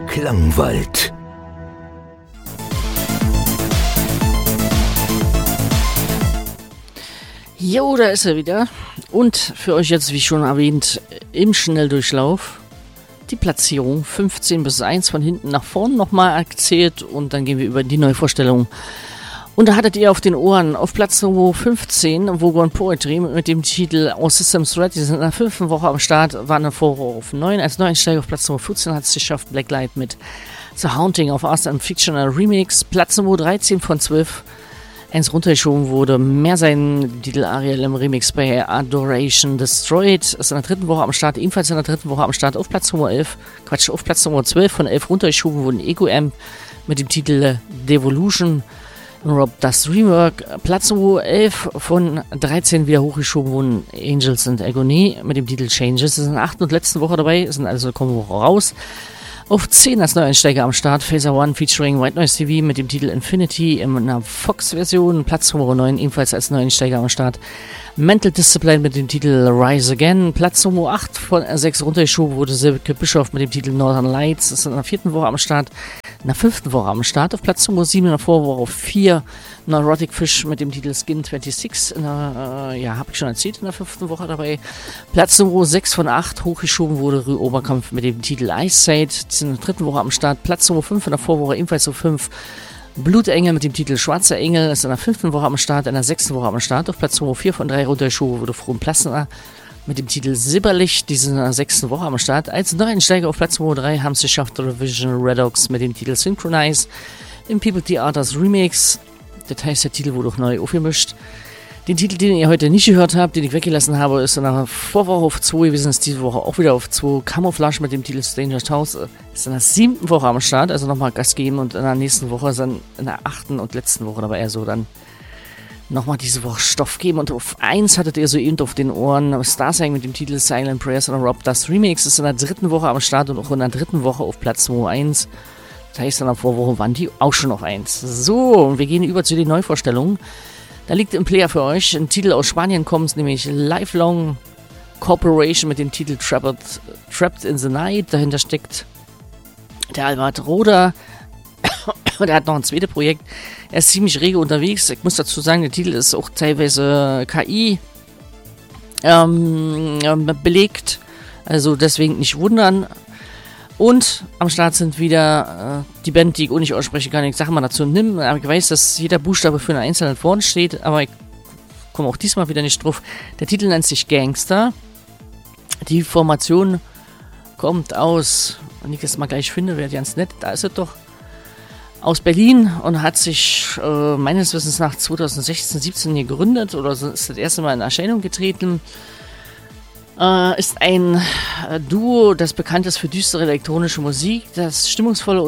Klangwald. Jo, da ist er wieder. Und für euch jetzt, wie schon erwähnt, im Schnelldurchlauf die Platzierung 15 bis 1 von hinten nach vorn nochmal erzählt und dann gehen wir über die Neuvorstellung. Und da hattet ihr auf den Ohren auf Platz Nummer 15 Vogon Poetry mit dem Titel Our Systems Threat. Die sind in der 5. Woche am Start, waren eine Vorwoche auf 9. Als Neueinsteiger auf Platz Nummer 14 hat es geschafft Blacklight mit The Haunting of Us and Fictional Remix. Platz Nummer 13 von 12. Eins runtergeschoben wurde, mehr sein Titel Ariel im Remix bei Adoration Destroyed. Ist in der 3. Woche am Start, ebenfalls in der 3. Woche am Start auf Platz Nummer 11. Auf Platz Nummer 12 von 11 runtergeschoben wurden Ego Amp mit dem Titel Devolution. Rob das Rework. Platz Nummer 11 von 13 wieder hochgeschoben wurden Angels and Agony mit dem Titel Changes. Das ist in der 8. und letzten Woche dabei, sind also kommen Woche raus. Auf 10 als Neueinsteiger am Start, Phaser One featuring White Noise TV mit dem Titel Infinity in einer Fox-Version. Platz Nummer 9 ebenfalls als Neueinsteiger am Start. Mental Discipline mit dem Titel Rise Again. Platz Nummer 8 von 6 runtergeschoben wurde Silke Bischof mit dem Titel Northern Lights. Das ist in der 4. Woche am Start. In der 5. Woche am Start. Auf Platz Nummer 7 in der Vorwoche auf 4 Neurotic Fish mit dem Titel Skin 26. Habe ich schon erzählt, in der 5. Woche dabei. Platz Nummer 6 von 8 hochgeschoben wurde Rue Oberkampf mit dem Titel Ice Side. Die sind in der 3. Woche am Start. Platz Nummer 5 in der Vorwoche ebenfalls auf 5. Blutengel mit dem Titel Schwarzer Engel ist in der 5. Woche am Start, in der 6. Woche am Start. Auf Platz Nummer 4 von 3 runtergeschoben wurde Frohen Plasner mit dem Titel Silberlicht, die sind in der 6. Woche am Start. Als Neueinsteiger auf Platz Nummer 3 haben es geschafft Revision Redox mit dem Titel Synchronize im People Theaters Remix. Das heißt, der Titel wurde auch neu aufgemischt. Den Titel, den ihr heute nicht gehört habt, den ich weggelassen habe, ist in der Vorwoche auf 2 gewesen, ist diese Woche auch wieder auf 2. Camouflage mit dem Titel Stranger House ist in der 7. Woche am Start, also nochmal Gas geben und in der nächsten Woche dann in der 8. und letzten Woche dabei eher so dann nochmal diese Woche Stoff geben. Und auf 1 hattet ihr so eben auf den Ohren Starsang mit dem Titel Silent Prayers und Rob das Remix ist in der 3. Woche am Start und auch in der 3. Woche auf Platz Nummer 1. Das heißt, in der Vorwoche waren die auch schon auf 1. So, und wir gehen über zu den Neuvorstellungen. Da liegt im Player für euch ein Titel aus Spanien kommt, nämlich Lifelong Corporation mit dem Titel Trapped in the Night. Dahinter steckt der Albert Roder. Der hat noch ein zweites Projekt. Er ist ziemlich rege unterwegs. Ich muss dazu sagen, der Titel ist auch teilweise KI belegt. Also deswegen nicht wundern. Und am Start sind wieder die Band, die ich auch nicht aussprechen kann. Ich sage mal dazu, aber ich weiß, dass jeder Buchstabe für einen einzelnen vorne steht, aber ich komme auch diesmal wieder nicht drauf. Der Titel nennt sich Gangster. Die Formation kommt aus, wenn ich es mal gleich finde, wäre ganz nett, da ist es doch, aus Berlin und hat sich meines Wissens nach 2016, 17 gegründet oder ist das erste Mal in Erscheinung getreten. Ist ein Duo, das bekannt ist für düstere elektronische Musik, das stimmungsvolle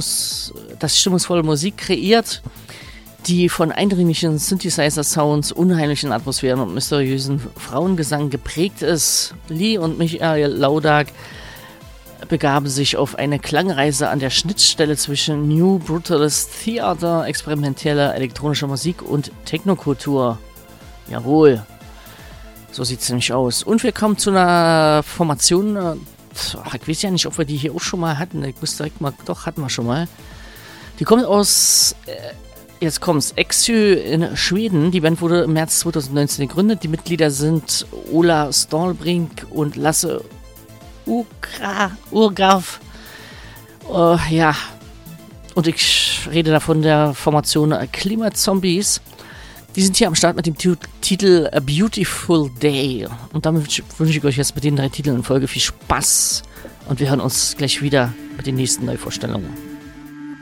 Musik kreiert, die von eindringlichen Synthesizer-Sounds, unheimlichen Atmosphären und mysteriösen Frauengesang geprägt ist. Lee und Michael Laudag begaben sich auf eine Klangreise an der Schnittstelle zwischen New Brutalist Theater, experimenteller elektronischer Musik und Technokultur. Jawohl. So sieht es nämlich aus. Und wir kommen zu einer Formation, ich weiß ja nicht, ob wir die hier auch schon mal hatten. Ich muss direkt mal, doch, hatten wir schon mal. Die kommt aus, jetzt kommt's, Exy in Schweden. Die Band wurde im März 2019 gegründet. Die Mitglieder sind Ola Stålbrink und Lasse Urgraf. Ja. Und ich rede davon der Formation Klimazombies. Die sind hier am Start mit dem Titel A Beautiful Day. Und damit wünsche ich euch jetzt mit den 3 Titeln in Folge viel Spaß. Und wir hören uns gleich wieder mit den nächsten Neuvorstellungen.